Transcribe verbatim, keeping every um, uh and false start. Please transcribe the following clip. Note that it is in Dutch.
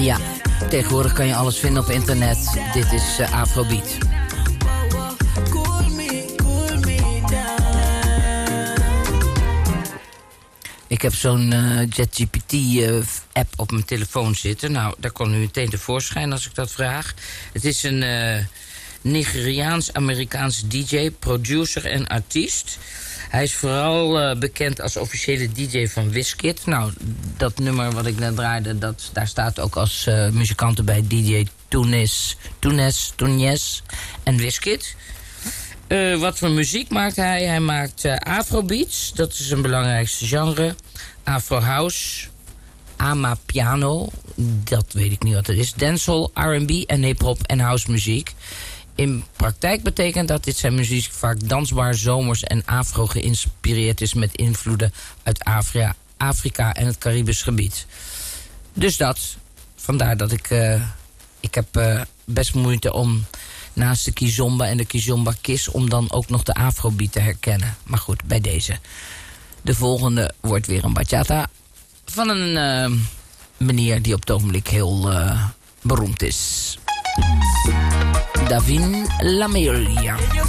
Ja, tegenwoordig kan je alles vinden op internet. Dit is uh, Afrobeat. Ik heb zo'n uh, ChatGPT uh, app op mijn telefoon zitten. Nou, daar komt nu meteen tevoorschijn als ik dat vraag. Het is een uh, Nigeriaans-Amerikaanse D J, producer en artiest. Hij is vooral uh, bekend als officiële D J van Wizkid. Nou, dat nummer wat ik net draaide, dat, daar staat ook als uh, muzikanten bij D J Tunes, Tunes, Tunes en Wizkid. Uh, wat voor muziek maakt hij? Hij maakt uh, Afrobeats, dat is een belangrijkste genre. Afro House, Amapiano, dat weet ik niet wat het is. Dancehall, R en B en hip-hop en house muziek. In praktijk betekent dat dit zijn muziek vaak dansbaar, zomers en afro geïnspireerd is met invloeden uit Afrika, Afrika en het Caribisch gebied. Dus dat, vandaar dat ik, uh, ik heb uh, best moeite om naast de kizomba en de kizomba kiss om dan ook nog de afrobeat te herkennen. Maar goed, bij deze. De volgende wordt weer een bachata van een uh, meneer die op het ogenblik heel uh, beroemd is. Davin Lameria.